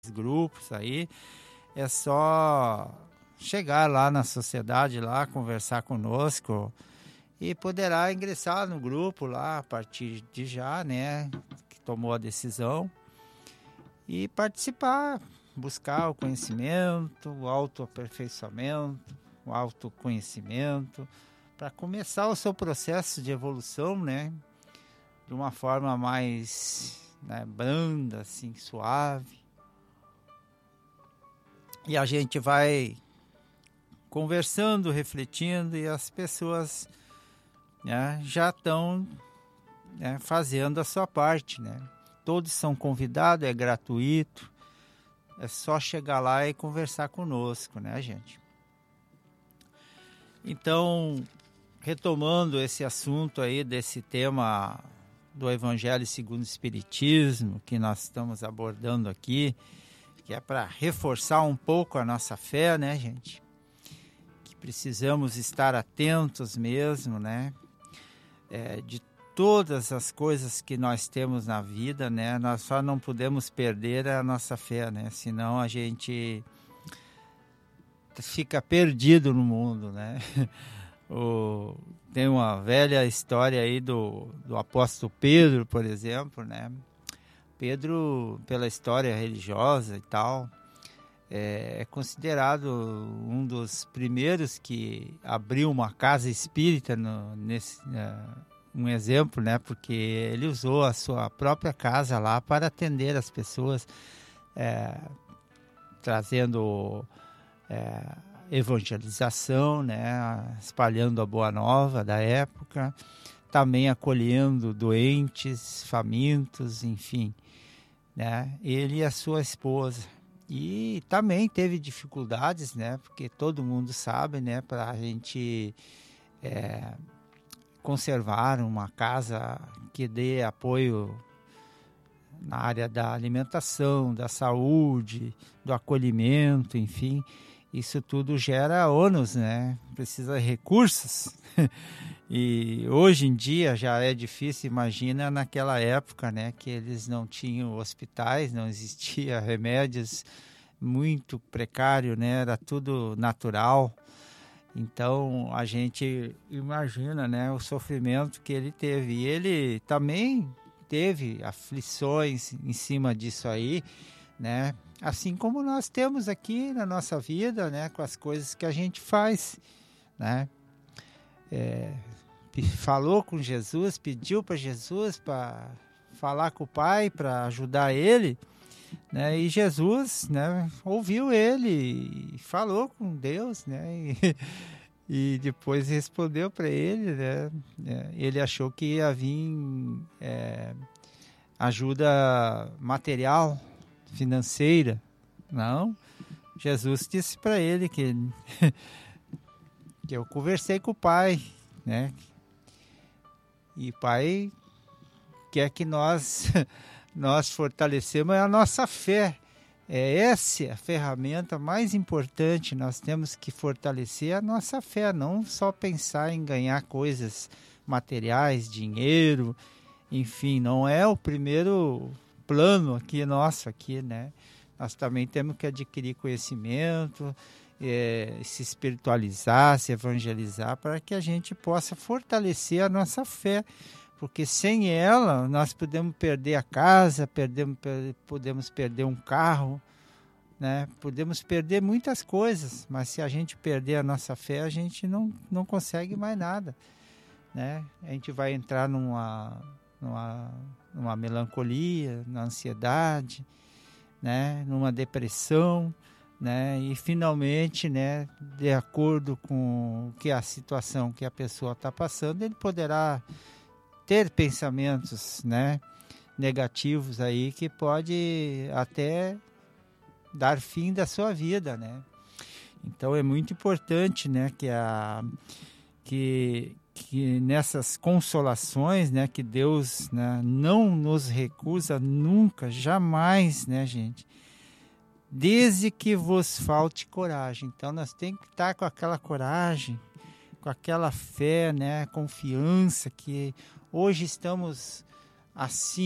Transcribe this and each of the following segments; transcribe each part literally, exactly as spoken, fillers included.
grupos aí, é só chegar lá na sociedade, lá, conversar conosco e poderá ingressar no grupo lá a partir de já, né, que tomou a decisão e participar, buscar o conhecimento, o autoaperfeiçoamento, o autoconhecimento, para começar o seu processo de evolução, né, de uma forma mais, né, branda, assim, suave. E a gente vai conversando, refletindo, e as pessoas, né, já estão, né, fazendo a sua parte, né? Todos são convidados, é gratuito, é só chegar lá e conversar conosco, né, gente? Então, retomando esse assunto aí, desse tema do Evangelho segundo o Espiritismo, que nós estamos abordando aqui, que é para reforçar um pouco a nossa fé, né, gente? Que precisamos estar atentos mesmo, né? É, de todas as coisas que nós temos na vida, né? Nós só não podemos perder a nossa fé, né? Senão a gente fica perdido no mundo, né? O, tem uma velha história aí do, do apóstolo Pedro, por exemplo, né? Pedro, pela história religiosa e tal, é, é considerado um dos primeiros que abriu uma casa espírita, no, nesse, uh, um exemplo, né? Porque ele usou a sua própria casa lá para atender as pessoas, é, trazendo é, evangelização, né? Espalhando a boa nova da época, também acolhendo doentes, famintos, enfim, né? Ele e a sua esposa. E também teve dificuldades, né? Porque todo mundo sabe, né? Para a gente é, conservar uma casa que dê apoio na área da alimentação, da saúde, do acolhimento, enfim, isso tudo gera ônus, né? Precisa de recursos. E hoje em dia já é difícil, imagina naquela época, né, que eles não tinham hospitais, não existia remédios, muito precário, né, era tudo natural. Então a gente imagina, né, o sofrimento que ele teve. E ele também teve aflições em cima disso aí, né, assim como nós temos aqui na nossa vida, né, com as coisas que a gente faz, né. É, falou com Jesus, pediu para Jesus para falar com o Pai, para ajudar ele, né? E Jesus, né, ouviu ele e falou com Deus, né? E, e depois respondeu para ele, né? Ele achou que ia vir é, ajuda material, financeira. Não, Jesus disse para ele que que eu conversei com o Pai, né? E o Pai quer que nós nós fortalecemos a nossa fé. É essa a ferramenta mais importante. Nós temos que fortalecer a nossa fé, não só pensar em ganhar coisas materiais, dinheiro, enfim, não é o primeiro plano aqui nosso aqui, né? Nós também temos que adquirir conhecimento, É, se espiritualizar, se evangelizar, para que a gente possa fortalecer a nossa fé, porque sem ela nós podemos perder a casa, perdemos, podemos perder um carro, né? Podemos perder muitas coisas, mas se a gente perder a nossa fé, a gente não, não consegue mais nada, né? A gente vai entrar numa, numa, numa melancolia, na ansiedade, né? Numa depressão, né? E finalmente, né, de acordo com o que a situação que a pessoa está passando, ele poderá ter pensamentos, né, negativos aí que pode até dar fim da sua vida, né? Então é muito importante, né, que a que que nessas consolações, né, que Deus, né, não nos recusa nunca, jamais, né, gente? Desde que vos falte coragem. Então nós temos que estar com aquela coragem, com aquela fé, né, confiança que hoje estamos assim,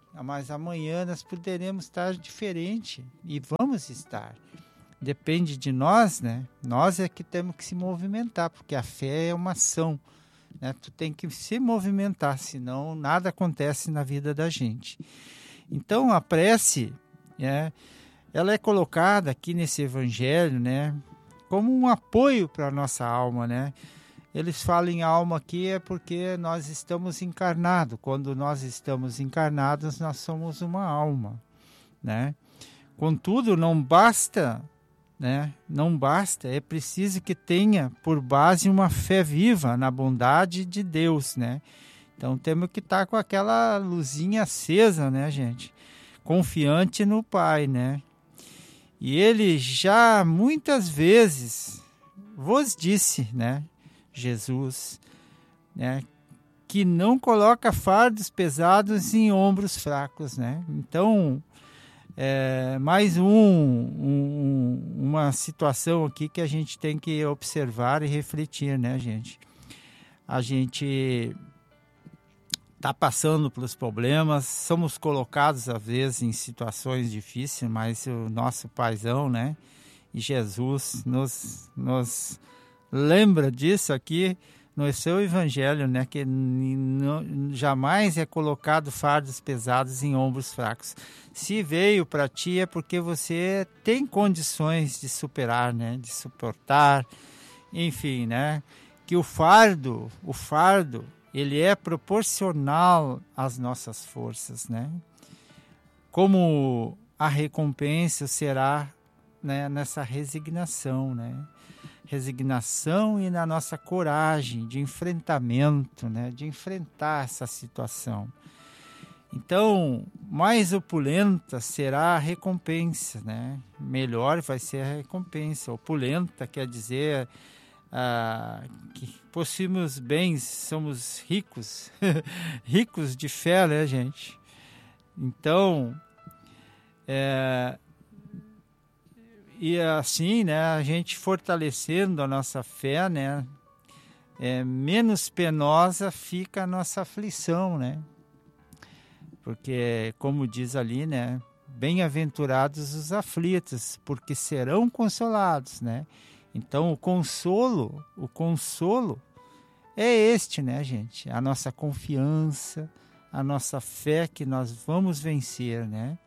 mas amanhã nós poderemos estar diferente e vamos estar. Depende de nós, né? Nós é que temos que se movimentar, porque a fé é uma ação, né? Tu tem que se movimentar, senão nada acontece na vida da gente. Então a prece, né, ela é colocada aqui nesse evangelho, né, como um apoio para a nossa alma, né? Eles falam em alma aqui é porque nós estamos encarnados. Quando nós estamos encarnados, nós somos uma alma, né? Contudo, não basta, né? Não basta, é preciso que tenha por base uma fé viva na bondade de Deus, né? Então temos que estar com aquela luzinha acesa, né, gente? Confiante no Pai, né? E ele já muitas vezes vos disse, né, Jesus, né, que não coloca fardos pesados em ombros fracos, né? Então, é mais um, um, uma situação aqui que a gente tem que observar e refletir, né, gente? A gente está passando pelos problemas, somos colocados às vezes em situações difíceis, mas o nosso paizão, né, e Jesus nos, nos lembra disso aqui no seu evangelho, né, que não, jamais é colocado fardos pesados em ombros fracos. Se veio para ti é porque você tem condições de superar, né, de suportar, enfim, né, que o fardo, o fardo, ele é proporcional às nossas forças, né? Como a recompensa será, né, nessa resignação, né? Resignação e na nossa coragem de enfrentamento, né? De enfrentar essa situação. Então, mais opulenta será a recompensa, né? Melhor vai ser a recompensa. Opulenta quer dizer ah, que possuímos bens, somos ricos, ricos de fé, né, gente? Então, é, e assim, né, a gente fortalecendo a nossa fé, né, é, menos penosa fica a nossa aflição, né? Porque, como diz ali, né, bem-aventurados os aflitos, porque serão consolados, né? Então, o consolo, o consolo é este, né, gente? A nossa confiança, a nossa fé que nós vamos vencer, né?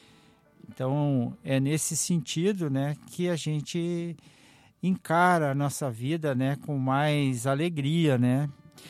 Então, é nesse sentido, né, que a gente encara a nossa vida, né, com mais alegria, né?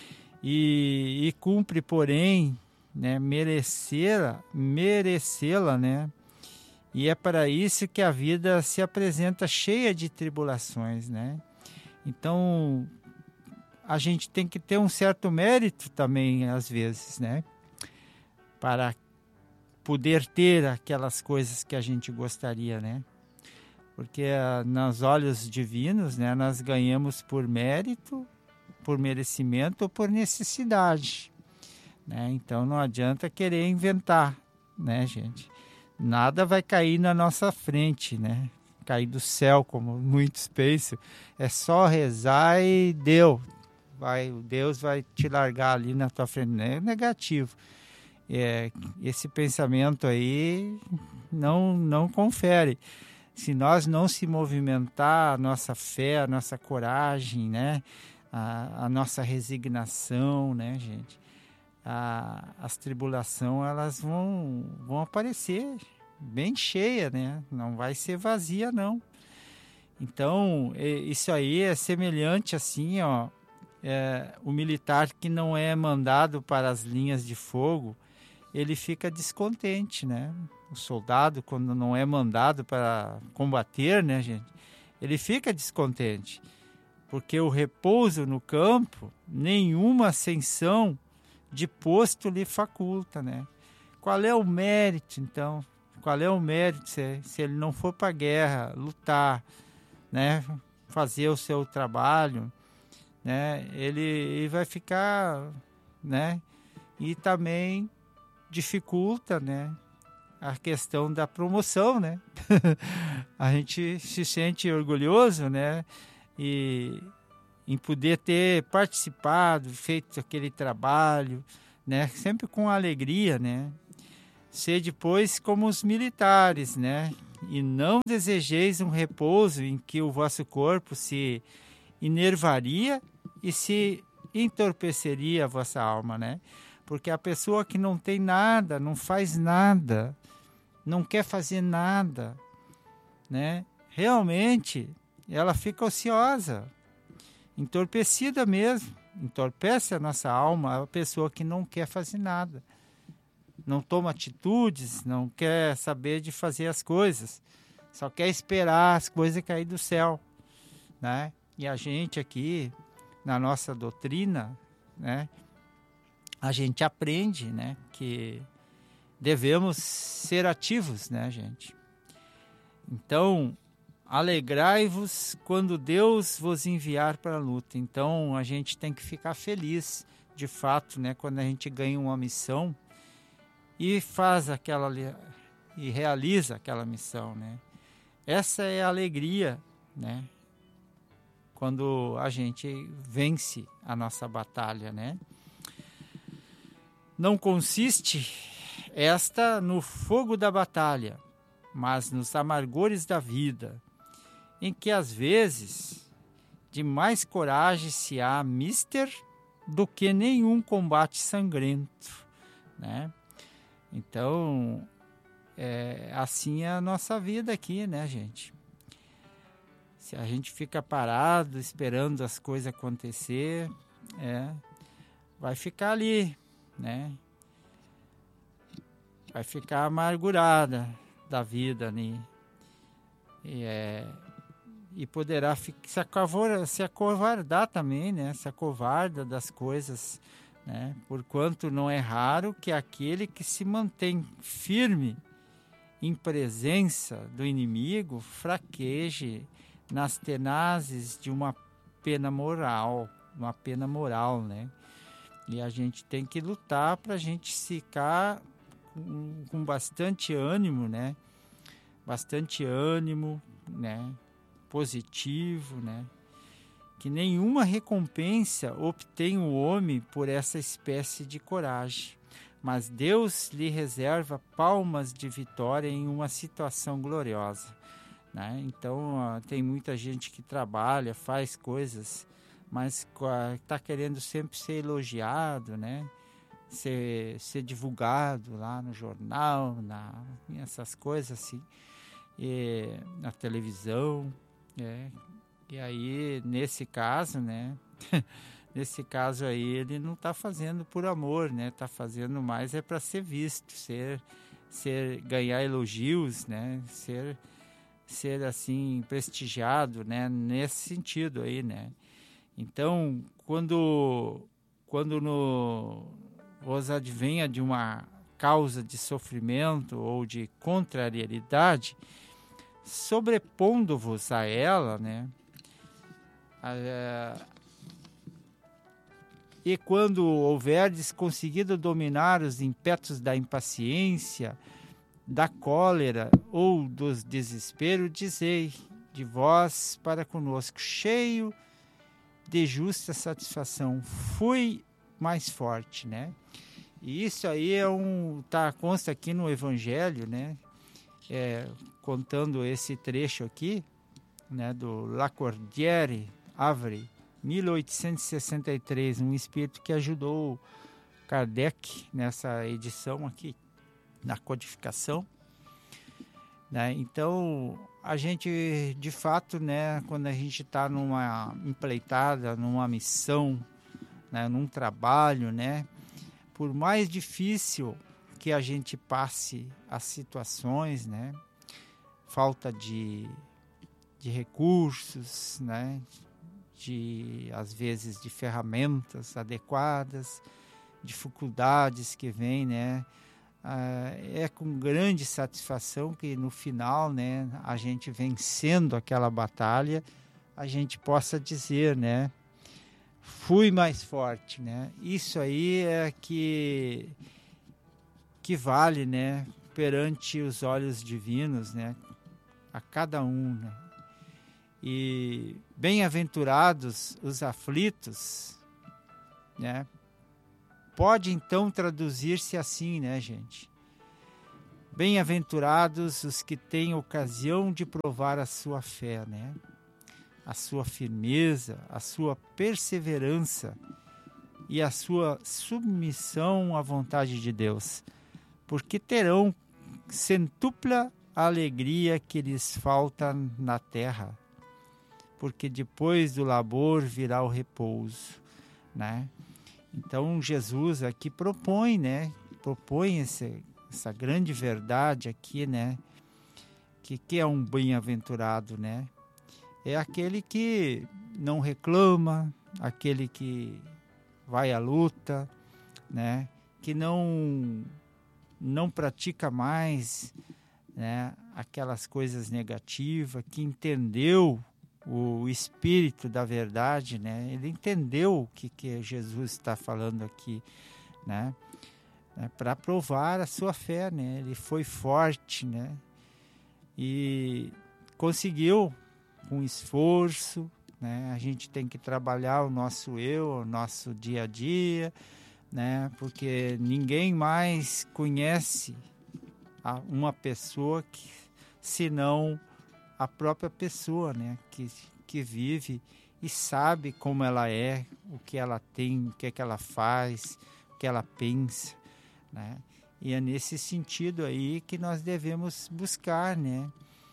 E, e cumpre, porém, né, merecê-la, merecê-la, né? E é para isso que a vida se apresenta cheia de tribulações, né? Então, a gente tem que ter um certo mérito também, às vezes, né? Para poder ter aquelas coisas que a gente gostaria, né? Porque nos olhos divinos, né, nós ganhamos por mérito, por merecimento ou por necessidade, né? Então, não adianta querer inventar, né, gente? Nada vai cair na nossa frente, né? Cair do céu, como muitos pensam. É só rezar e deu. Vai, Deus vai te largar ali na tua frente. É negativo. É, esse pensamento aí não, não confere. Se nós não se movimentar, a nossa fé, a nossa coragem, né? A, a nossa resignação, né, gente? A, as tribulações, elas vão, vão aparecer bem cheia, né? Não vai ser vazia, não. Então, isso aí é semelhante assim, ó, é, o militar que não é mandado para as linhas de fogo, ele fica descontente, né? O soldado, quando não é mandado para combater, né, gente? Ele fica descontente, porque o repouso no campo, nenhuma ascensão de posto lhe faculta, né? Qual é o mérito, então? Qual é o mérito se, se ele não for para a guerra, lutar, né? Fazer o seu trabalho, né? Ele, ele vai ficar, né? E também dificulta, né, a questão da promoção, né? A gente se sente orgulhoso, né? E em poder ter participado, feito aquele trabalho, né? Sempre com alegria, né? Sede, pois, como os militares, né? E não desejeis um repouso em que o vosso corpo se enervaria e se entorpeceria a vossa alma, né? Porque a pessoa que não tem nada, não faz nada, não quer fazer nada, né? Realmente, ela fica ociosa, entorpecida mesmo. Entorpece a nossa alma a pessoa que não quer fazer nada. Não toma atitudes, não quer saber de fazer as coisas, só quer esperar as coisas cair do céu, né? E a gente aqui, na nossa doutrina, né, a gente aprende, né, que devemos ser ativos, né, gente? Então, alegrai-vos quando Deus vos enviar para a luta. Então, a gente tem que ficar feliz, de fato, né, quando a gente ganha uma missão e faz aquela e realiza aquela missão, né? Essa é a alegria, né? Quando a gente vence a nossa batalha, né? Não consiste esta no fogo da batalha, mas nos amargores da vida, em que às vezes de mais coragem se há mister do que nenhum combate sangrento, né? Então, é, assim é a nossa vida aqui, né, gente? Se a gente fica parado esperando as coisas acontecer, é, vai ficar ali, né? Vai ficar amargurada da vida, né? E, é, e poderá se acovardar, se acovardar também, né? Se acovarda das coisas, né? Porquanto não é raro que aquele que se mantém firme em presença do inimigo fraqueje nas tenazes de uma pena moral, uma pena moral, né? E a gente tem que lutar para a gente ficar com, com bastante ânimo, né? Bastante ânimo, né? Positivo, né? Que nenhuma recompensa obtém o homem por essa espécie de coragem, mas Deus lhe reserva palmas de vitória em uma situação gloriosa, né? Então, tem muita gente que trabalha, faz coisas, mas está querendo sempre ser elogiado, né? Ser, ser divulgado lá no jornal, na, essas coisas assim, e, na televisão, é. E aí, nesse caso, né? Nesse caso aí, ele não está fazendo por amor, né? Está fazendo mais é para ser visto, ser, ser, ganhar elogios, né? Ser, ser assim prestigiado, né? Nesse sentido aí, né? Então, quando, quando no, vos advenha de uma causa de sofrimento ou de contrariedade, sobrepondo-vos a ela, né? Uh, e quando houverdes conseguido dominar os impetos da impaciência, da cólera ou dos desesperos, dizei de vós para conosco, cheio de justa satisfação, fui mais forte, né? E isso aí é um, tá, consta aqui no Evangelho, né? É, contando esse trecho aqui, né, do Lacordaire Havre, mil oitocentos e sessenta e três, um espírito que ajudou Kardec nessa edição aqui, na codificação, né? Então, a gente, de fato, né, quando a gente está numa empreitada, numa missão, né, num trabalho, né, por mais difícil que a gente passe as situações, né, falta de de recursos, né, de, às vezes, de ferramentas adequadas, dificuldades que vêm, né, ah, é com grande satisfação que no final, né, a gente vencendo aquela batalha, a gente possa dizer, né, fui mais forte, né, isso aí é que, que vale, né, perante os olhos divinos, né, a cada um, né. E bem-aventurados os aflitos, né? Pode então traduzir-se assim, né, gente? Bem-aventurados os que têm ocasião de provar a sua fé, né? A sua firmeza, a sua perseverança e a sua submissão à vontade de Deus, porque terão centupla alegria que lhes falta na terra, porque depois do labor virá o repouso, né? Então Jesus aqui propõe, né? Propõe esse, essa grande verdade aqui, né? Que que é um bem-aventurado, né? É aquele que não reclama, aquele que vai à luta, né? Que não não pratica mais, né, aquelas coisas negativas, que entendeu o espírito da verdade, né? Ele entendeu o que, que Jesus está falando aqui, né? É para provar a sua fé, né? Ele foi forte, né? E conseguiu com esforço, né? A gente tem que trabalhar o nosso eu, o nosso dia a dia, né? Porque ninguém mais conhece a uma pessoa que, senão a própria pessoa, né? Que, que vive e sabe como ela é, o que ela tem, o que é que ela faz, o que ela pensa, né? E é nesse sentido aí que nós devemos buscar, né?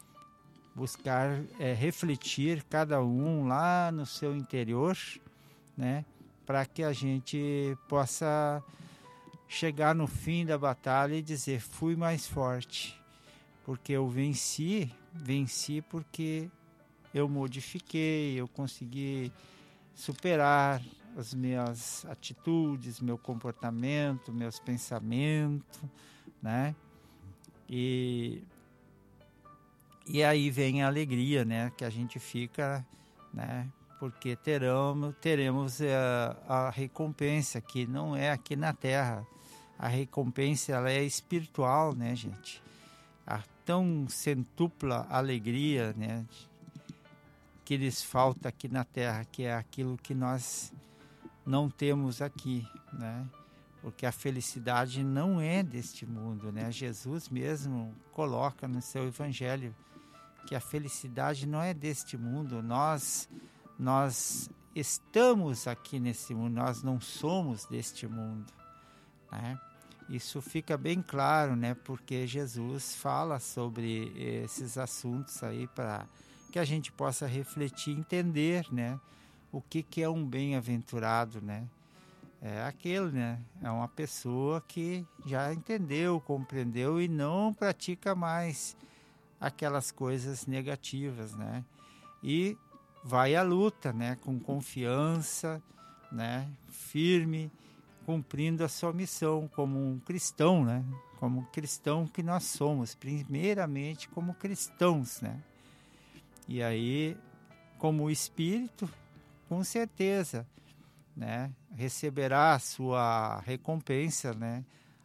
Buscar é, refletir cada um lá no seu interior, né? Para que a gente possa chegar no fim da batalha e dizer, fui mais forte, porque eu venci, venci porque eu modifiquei, eu consegui superar as minhas atitudes, meu comportamento, meus pensamentos, né? E, e aí vem a alegria, né? Que a gente fica, né? Porque teremos, teremos a, a recompensa, que não é aqui na terra. A recompensa, ela é espiritual, né, gente? A tão centupla alegria, né, que lhes falta aqui na terra, que é aquilo que nós não temos aqui, né? Porque a felicidade não é deste mundo, né? Jesus mesmo coloca no seu evangelho que a felicidade não é deste mundo. Nós, nós estamos aqui nesse mundo, nós não somos deste mundo, né? Isso fica bem claro, né? Porque Jesus fala sobre esses assuntos aí para que a gente possa refletir, entender, né? O que, que é um bem-aventurado, né? É aquele, né? É uma pessoa que já entendeu, compreendeu e não pratica mais aquelas coisas negativas, né? E vai à luta, né? Com confiança, né? Firme, cumprindo a sua missão como um cristão, né? Como cristão que nós somos, primeiramente como cristãos, né? E aí, como espírito, com certeza, né? Receberá a sua recompensa, né?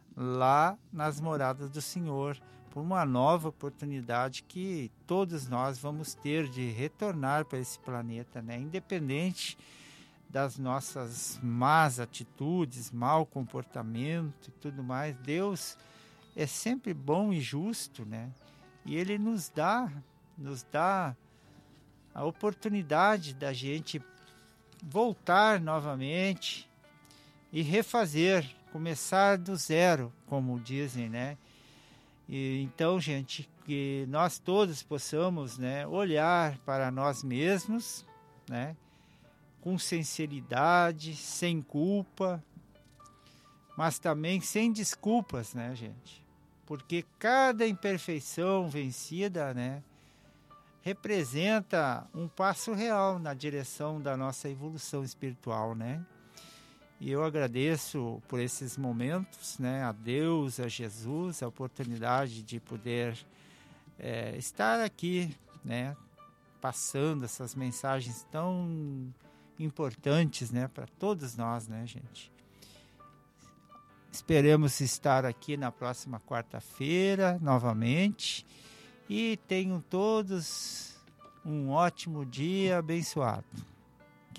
Lá nas moradas do Senhor, por uma nova oportunidade que todos nós vamos ter de retornar para esse planeta, né? Independente das nossas más atitudes, mau comportamento e tudo mais, Deus é sempre bom e justo, né? E Ele nos dá, nos dá a oportunidade da gente voltar novamente e refazer, começar do zero, como dizem, né? E então, gente, que nós todos possamos, né, olhar para nós mesmos, né? Com sinceridade, sem culpa, mas também sem desculpas, né, gente? Porque cada imperfeição vencida, né, representa um passo real na direção da nossa evolução espiritual, né? E eu agradeço por esses momentos, né, a Deus, a Jesus, a oportunidade de poder é, estar aqui, né, passando essas mensagens tão importantes, né, para todos nós, né, gente? Esperamos estar aqui na próxima quarta-feira novamente e tenham todos um ótimo dia abençoado.